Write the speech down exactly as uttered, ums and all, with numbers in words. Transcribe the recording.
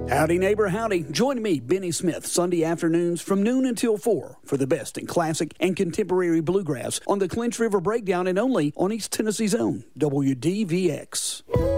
Howdy, neighbor, howdy. Join me, Benny Smith, Sunday afternoons from noon until four for the best in classic and contemporary bluegrass on the Clinch River Breakdown and only on East Tennessee's own W D V X.